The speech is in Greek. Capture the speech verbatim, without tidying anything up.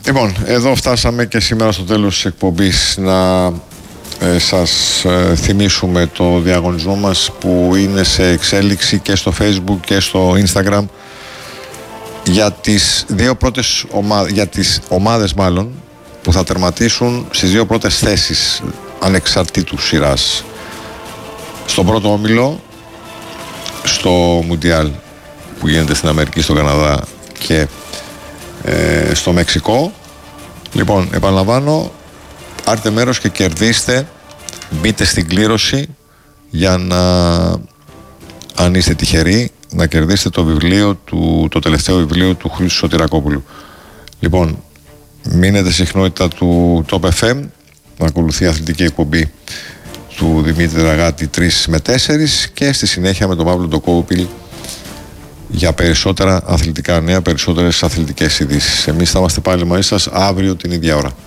Λοιπόν, εδώ φτάσαμε και σήμερα στο τέλος της εκπομπής να ε, σας ε, θυμίσουμε το διαγωνισμό μας που είναι σε εξέλιξη και στο Facebook και στο Instagram για τις δύο πρώτες ομάδες, για τις ομάδες μάλλον που θα τερματίσουν στις δύο πρώτες θέσεις ανεξαρτήτου σειράς. Στον πρώτο όμιλο, στο Μουντιάλ που γίνεται στην Αμερική, στον Καναδά και ε, στο Μεξικό. Λοιπόν, επαναλαμβάνω, πάρτε μέρος και κερδίστε, μπείτε στην κλήρωση για να, αν είστε τυχεροί, να κερδίσετε το βιβλίο του, το τελευταίο βιβλίο του Χρήστου Σωτηρακόπουλου. Λοιπόν, μείνετε συχνότητα του Top εφ εμ, να ακολουθεί η αθλητική εκπομπή του Δημήτρη Δραγάτη τρεις με τέσσερις και στη συνέχεια με τον Παύλο Ντοκόπουλ για περισσότερα αθλητικά νέα, περισσότερες αθλητικές ειδήσεις. Εμείς θα είμαστε πάλι μαζί σας αύριο την ίδια ώρα.